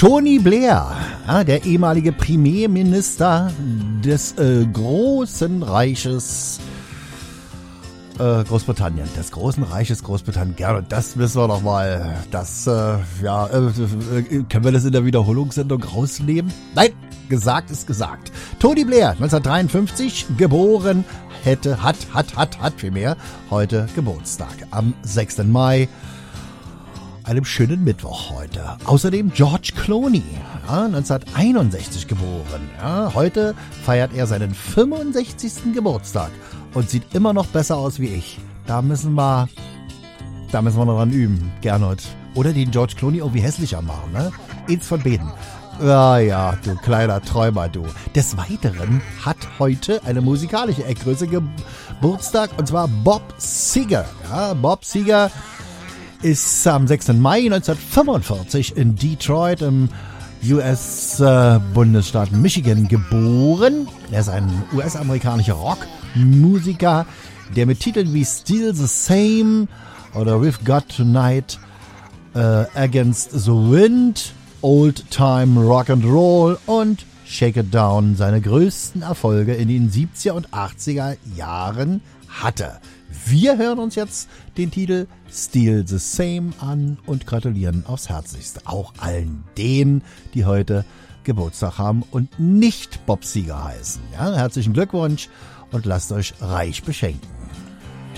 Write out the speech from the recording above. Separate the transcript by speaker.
Speaker 1: Tony Blair, ja, der ehemalige Premierminister des großen Reiches Großbritannien, des großen Reiches Großbritannien. Gerne, das müssen wir doch mal, können wir das in der Wiederholungssendung rausnehmen? Nein, gesagt ist gesagt. Tony Blair, 1953 geboren, hat vielmehr heute Geburtstag. Am 6. Mai, einem schönen Mittwoch heute. Außerdem George Clooney, ja, 1961 geboren. Ja, heute feiert er seinen 65. Geburtstag und sieht immer noch besser aus wie ich. Da müssen wir noch dran üben, Gernot. Oder den George Clooney irgendwie hässlicher machen, ne? Eins von beiden. Ja, du kleiner Träumer, du. Des Weiteren hat heute eine musikalische Eckgröße Geburtstag, und zwar Bob Seger. Ja, Bob Seger ist am 6. Mai 1945 in Detroit im US-Bundesstaat Michigan geboren. Er ist ein US-amerikanischer Rockmusiker, der mit Titeln wie Still the Same oder We've Got Tonight, Against the Wind, Old Time Rock and Roll und Shake It Down seine größten Erfolge in den 70er und 80er Jahren hatte. Wir hören uns jetzt den Titel Still the Same an und gratulieren aufs Herzlichste auch allen denen, die heute Geburtstag haben und nicht Bob Seger heißen. Ja, herzlichen Glückwunsch und lasst euch reich beschenken.